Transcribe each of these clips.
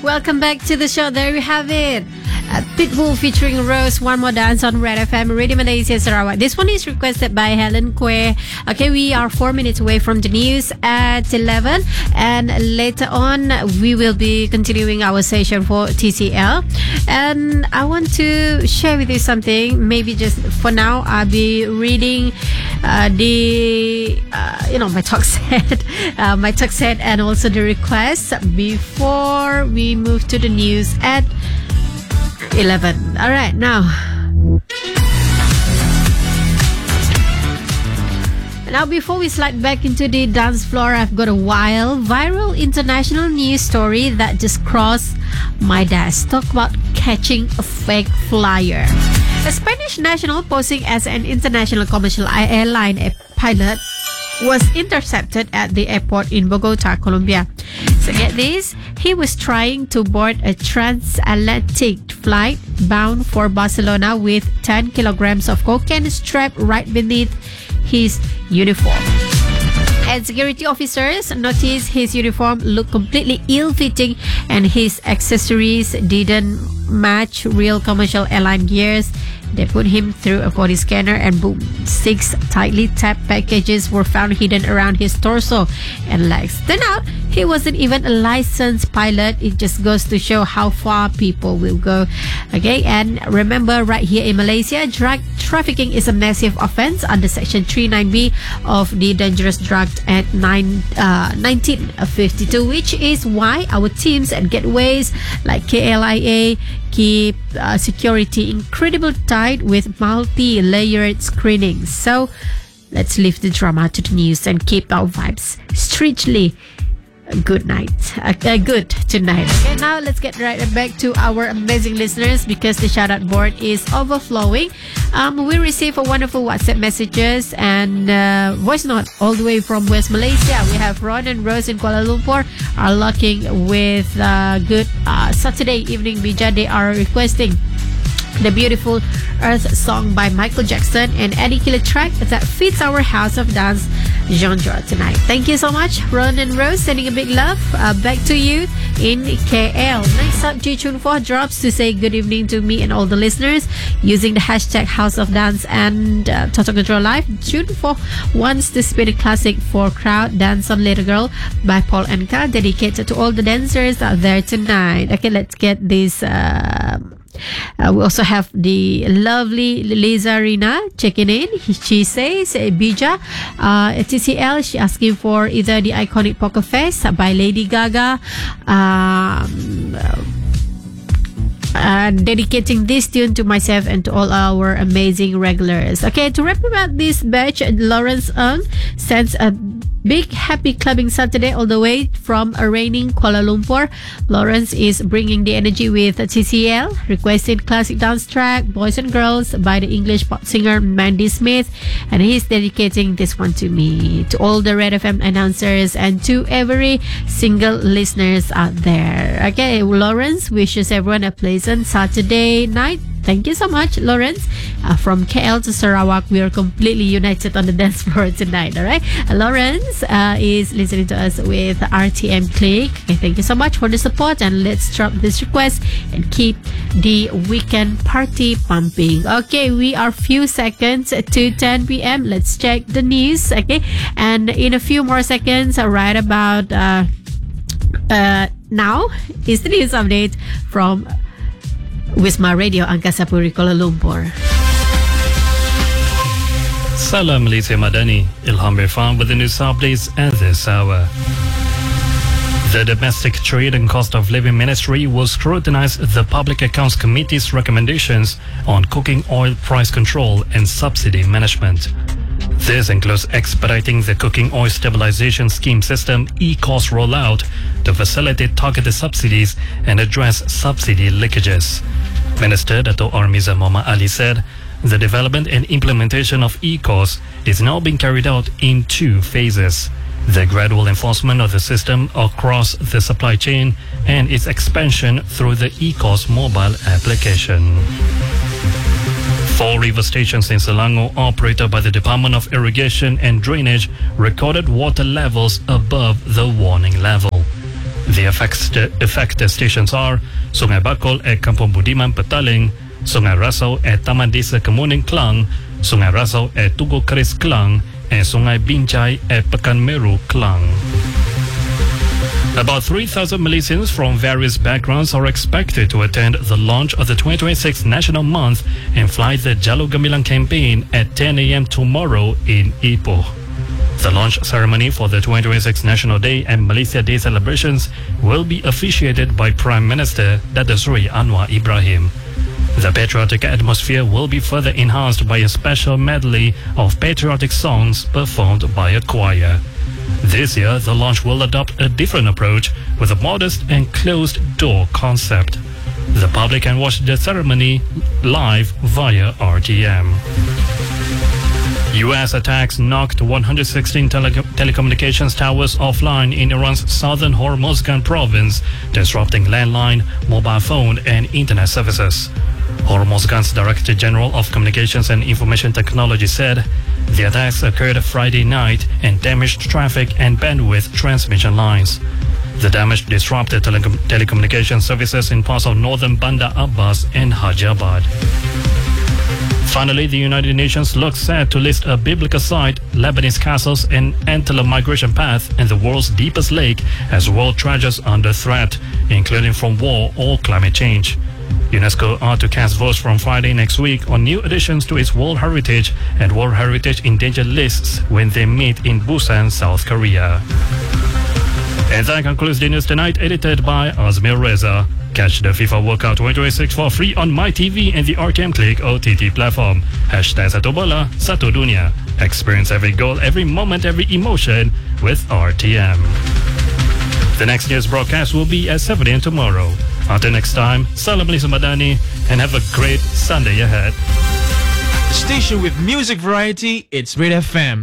welcome back to the show. There you have it. Pitbull featuring Rose, One More Dance on Red FM, Radio Malaysia Sarawak. This one is requested by Helen Kwe. Okay, we are 4 minutes away from the news at 11. And later on, we will be continuing our session for TCL. And I want to share with you something. Maybe just for now, I'll be reading my talk set, and also the requests before we move to the news at 11. All right, now before we slide back into the dance floor, I've got a viral international news story that just crossed my desk. Talk about catching a fake flyer. A Spanish national posing as an international commercial airline pilot was intercepted at the airport in Bogota, Colombia. So get this, he was trying to board a transatlantic flight bound for Barcelona with 10 kilograms of cocaine strapped right beneath his uniform. And security officers noticed his uniform looked completely ill-fitting and his accessories didn't match real commercial airline gears. They put him through a body scanner and boom, 6 tightly tapped packages were found hidden around his torso and legs. Turned out he wasn't even a licensed pilot. It just goes to show how far people will go. Okay, and remember, right here in Malaysia, drug trafficking is a massive offense under Section 39B of the Dangerous Drug Act 1952, which is why our teams at Gateways like KLIA keep security incredibly tight with multi-layered screenings. So let's leave the drama to the news and keep our vibes strictly good tonight. Okay, now let's get right back to our amazing listeners because the shout out board is overflowing. We receive a wonderful WhatsApp messages and voice note all the way from West Malaysia. We have Ron and Rose in Kuala Lumpur are locking with good Saturday evening bija. They are requesting the beautiful Earth song by Michael Jackson and any killer track that fits our house of dance genre tonight. Thank you so much, Ron and Rose, sending a big love back to you in KL. Next up, G Chun 4 drops to say good evening to me and all the listeners using the hashtag House of Dance and Total Control Live. June 4 wants to spin a classic for crowd, Dance on Little Girl by Paul Anka, dedicated to all the dancers out there tonight. Okay, let's get this. We also have the lovely Liza Rina checking in. She says, Bija, TCL, she asking for either the iconic Poker Face by Lady Gaga, dedicating this tune to myself and to all our amazing regulars. Okay, to wrap about this batch, Lawrence Ng sends a big happy clubbing Saturday all the way from a raining Kuala Lumpur. Lawrence is bringing the energy with TCL, requesting classic dance track Boys and Girls by the English pop singer Mandy Smith, and he's dedicating this one to me, to all the Red FM announcers and to every single listeners out there. Okay, Lawrence wishes everyone a pleasant Saturday night. Thank you so much, Lawrence. From KL to Sarawak, we are completely united on the dance floor tonight, all right? Lawrence is listening to us with RTM Click. Okay, thank you so much for the support, and let's drop this request and keep the weekend party pumping. Okay, we are few seconds to 10 p.m. Let's check the news, okay? And in a few more seconds, right about now, is the news update from Wisma Radio Angkasa Puri Kuala Lumpur. Salam Malaysia Madani, Ilham Irfan with the news updates at this hour. The Domestic Trade and Cost of Living Ministry will scrutinize the Public Accounts Committee's recommendations on cooking oil price control and subsidy management. This includes expediting the Cooking Oil Stabilization Scheme system e-cost rollout to facilitate targeted subsidies and address subsidy leakages. Minister Dato' Armiza Muhammad Ali said the development and implementation of e-cost is now being carried out in 2 phases: the gradual enforcement of the system across the supply chain and its expansion through the e-cost mobile application. 4 river stations in Selangor operated by the Department of Irrigation and Drainage recorded water levels above the warning level. The affected stations are Sungai Bakol at Kampung Budiman Petaling, Sungai Rasau at Taman Desa Kemuning Klang, Sungai Rasau at Tugu Keris Klang, and Sungai Binjai at Pekan Meru Klang. About 3,000 Malaysians from various backgrounds are expected to attend the launch of the 2026 National Month and fly the Jalur Gemilang campaign at 10 a.m. tomorrow in Ipoh. The launch ceremony for the 2026 National Day and Malaysia Day celebrations will be officiated by Prime Minister Datuk Seri Anwar Ibrahim. The patriotic atmosphere will be further enhanced by a special medley of patriotic songs performed by a choir. This year, the launch will adopt a different approach with a modest and closed-door concept. The public can watch the ceremony live via RTM. U.S. attacks knocked 116 telecommunications towers offline in Iran's southern Hormozgan province, disrupting landline, mobile phone, and internet services. Hormozgan's Director General of Communications and Information Technology said the attacks occurred Friday night and damaged traffic and bandwidth transmission lines. The damage disrupted telecommunication services in parts of northern Bandar Abbas and Hyderabad. Finally, the United Nations looks set to list a biblical site, Lebanese castles, and Antler migration path, and the world's deepest lake as world treasures under threat, including from war or climate change. UNESCO are to cast votes from Friday next week on new additions to its World Heritage and World Heritage Endangered lists when they meet in Busan, South Korea. And that concludes the news tonight, edited by Azmir Reza. Catch the FIFA World Cup 2026 for free on MyTV and the RTM Click OTT platform. #Satu Bola, Satu Dunia. Experience every goal, every moment, every emotion with RTM. The next news broadcast will be at 7 a.m. tomorrow. Until next time, Salam Malaysia Madani and have a great Sunday ahead. Station with music variety, it's Red FM.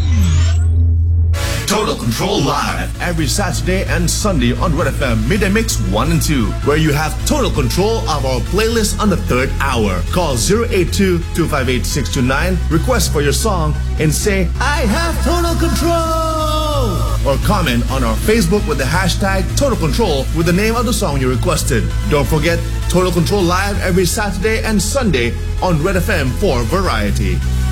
Total Control Live every Saturday and Sunday on Red FM Midday Mix 1 and 2, where you have total control of our playlist on the third hour. Call 082-258-629, request for your song, and say, I have total control! Or comment on our Facebook with the hashtag Total Control with the name of the song you requested. Don't forget, Total Control Live every Saturday and Sunday on Red FM for variety.